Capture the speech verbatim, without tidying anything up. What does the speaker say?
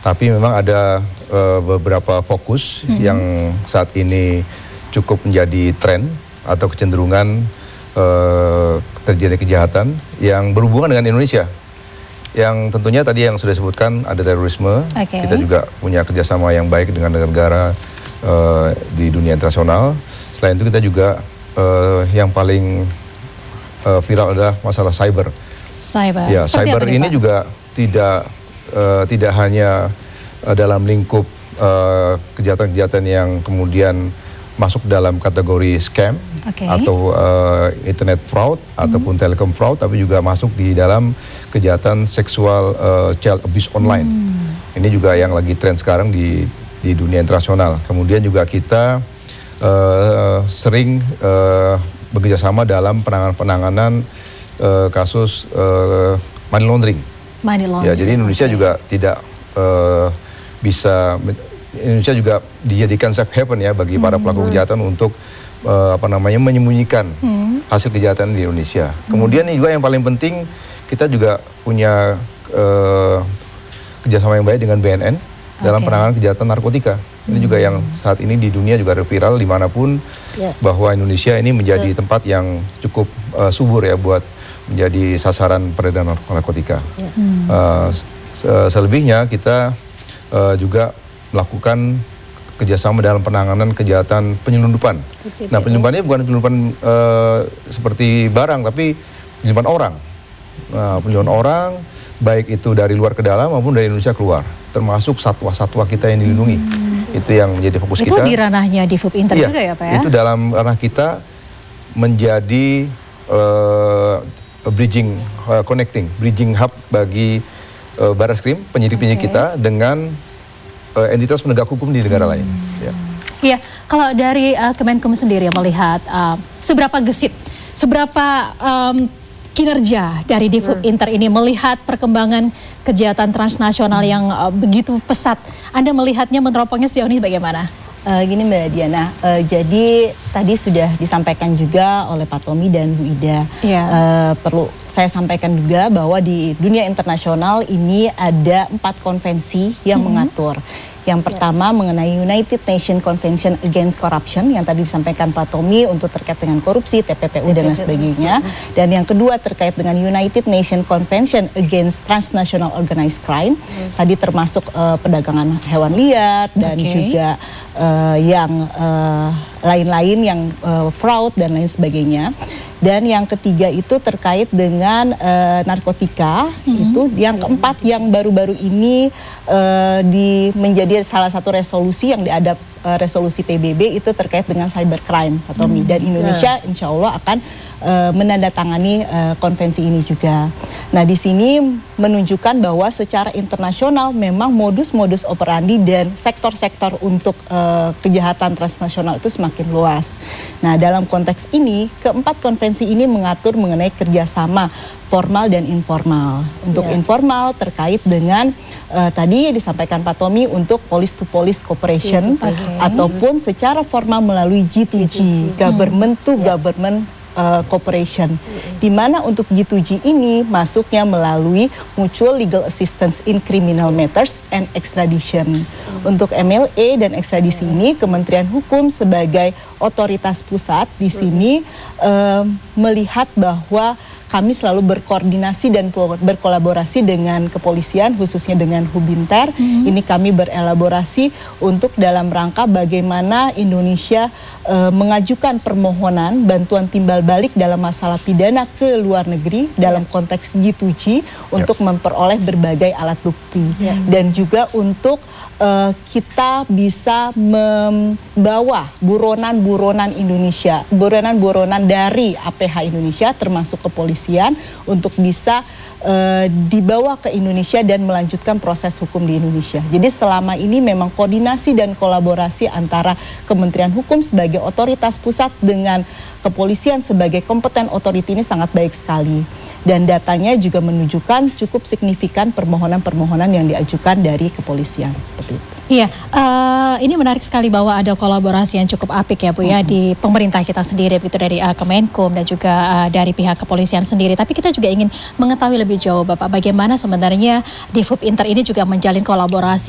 Tapi memang ada uh, beberapa fokus mm-hmm. yang saat ini cukup menjadi tren atau kecenderungan uh, terjadi kejahatan yang berhubungan dengan Indonesia. Yang tentunya tadi yang sudah disebutkan ada terorisme, okay. kita juga punya kerjasama yang baik dengan negara uh, di dunia internasional. Selain itu kita juga uh, yang paling uh, viral adalah masalah cyber. Cyber, ya, cyber ini Pak? juga tidak uh, tidak hanya uh, dalam lingkup kejahatan-kejahatan uh, yang kemudian masuk dalam kategori scam okay. atau uh, internet fraud mm-hmm. ataupun telecom fraud, tapi juga masuk di dalam kejahatan seksual uh, child abuse online. Mm. Ini juga yang lagi tren sekarang di di dunia internasional. Kemudian juga kita uh, sering uh, bekerjasama dalam penanganan-penanganan uh, kasus uh, money laundering. Money laundering. Ya, jadi Indonesia okay. juga tidak uh, bisa Indonesia juga dijadikan safe haven ya bagi para pelaku kejahatan untuk uh, apa namanya menyembunyikan hmm. hasil kejahatan di Indonesia. Hmm. Kemudian juga yang paling penting kita juga punya uh, kerjasama yang baik dengan B N N okay. dalam penanganan kejahatan narkotika. Ini hmm. juga yang saat ini di dunia juga viral dimanapun yeah. bahwa Indonesia ini menjadi yeah. tempat yang cukup uh, subur ya buat menjadi sasaran peredaran narkotika. Yeah. Hmm. Uh, selebihnya kita uh, juga melakukan kerjasama dalam penanganan kejahatan penyelundupan. Nah, penyelundupannya bukan penyelundupan uh, seperti barang, tapi penyelundupan orang. Nah, penyelundupan orang, baik itu dari luar ke dalam maupun dari Indonesia keluar, termasuk satwa-satwa kita yang dilindungi. Hmm. Itu yang menjadi fokus itu kita. Itu di ranahnya Divub Inter iya, juga ya Pak ya? Itu dalam ranah kita menjadi uh, bridging, uh, connecting, bridging hub bagi uh, Barreskrim, penyidik-penyidik okay. kita dengan Uh, entitas penegak hukum di negara hmm. lain. Ya. Iya, kalau dari uh, Kemenkum sendiri melihat uh, seberapa gesit, seberapa um, kinerja dari Divub hmm. Inter ini melihat perkembangan kejahatan transnasional hmm. yang uh, begitu pesat, Anda melihatnya meneropongnya sejauh ini bagaimana? Uh, gini Mbak Diana, uh, jadi tadi sudah disampaikan juga oleh Pak Tommy dan Bu Ida. Yeah. Uh, perlu saya sampaikan juga bahwa di dunia internasional ini ada empat konvensi yang mm-hmm. mengatur. Yang pertama yeah. mengenai United Nations Convention Against Corruption yang tadi disampaikan Pak Tommy untuk terkait dengan korupsi, T P P U dan lain sebagainya. Dan yang kedua terkait dengan United Nations Convention Against Transnational Organized Crime. Mm. Tadi termasuk uh, perdagangan hewan liar dan okay. juga uh, yang lain-lain uh, yang uh, fraud dan lain sebagainya. Dan yang ketiga itu terkait dengan uh, narkotika, mm-hmm. itu yang keempat yang baru-baru ini uh, di menjadi salah satu resolusi yang diadap uh, resolusi P B B itu terkait dengan cybercrime atau mm-hmm. dan Indonesia yeah. insya Allah akan uh, menandatangani uh, konvensi ini juga. Nah di sini menunjukkan bahwa secara internasional memang modus-modus operandi dan sektor-sektor untuk uh, kejahatan transnasional itu semakin luas. Nah dalam konteks ini keempat konvensi ini mengatur mengenai kerjasama formal dan informal. Untuk yeah. informal terkait dengan uh, tadi disampaikan Pak Tommy untuk police to police cooperation okay. ataupun secara formal melalui G to G, G, government to yeah. government uh, cooperation. Mm-hmm. Di mana untuk G to G ini masuknya melalui mutual legal assistance in criminal matters and extradition. Mm-hmm. Untuk M L A dan ekstradisi mm-hmm. ini Kementerian Hukum sebagai otoritas pusat di sini mm-hmm. uh, melihat bahwa kami selalu berkoordinasi dan berkolaborasi dengan kepolisian, khususnya dengan Hubinter. Mm-hmm. Ini kami berelaborasi untuk dalam rangka bagaimana Indonesia e, mengajukan permohonan bantuan timbal balik dalam masalah pidana ke luar negeri yeah. dalam konteks G to G untuk yeah. memperoleh berbagai alat bukti. Yeah. Dan juga untuk e, kita bisa membawa buronan-buronan Indonesia, buronan-buronan dari A P H Indonesia termasuk kepolisian untuk bisa uh, dibawa ke Indonesia dan melanjutkan proses hukum di Indonesia. Jadi selama ini memang koordinasi dan kolaborasi antara Kementerian Hukum sebagai otoritas pusat dengan kepolisian sebagai kompeten otoriti ini sangat baik sekali. Dan datanya juga menunjukkan cukup signifikan permohonan-permohonan yang diajukan dari kepolisian seperti itu. Iya, uh, ini menarik sekali bahwa ada kolaborasi yang cukup apik ya Bu ya mm-hmm. di pemerintah kita sendiri, begitu dari uh, Kemenkum dan juga uh, dari pihak kepolisian sendiri. Tapi kita juga ingin mengetahui lebih jauh Bapak, bagaimana sebenarnya Divub Inter ini juga menjalin kolaborasi